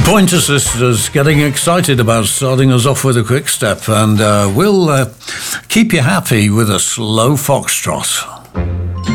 Pointer Sisters getting excited about starting us off with a quick step, and we'll keep you happy with a slow foxtrot.